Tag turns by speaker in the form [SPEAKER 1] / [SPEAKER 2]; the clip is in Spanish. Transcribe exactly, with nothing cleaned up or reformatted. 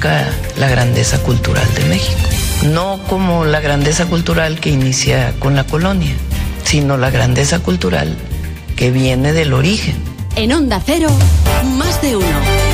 [SPEAKER 1] marca la grandeza cultural de México. No como la grandeza cultural que inicia con la colonia, sino la grandeza cultural que viene del origen.
[SPEAKER 2] En Onda Cero, Más de Uno.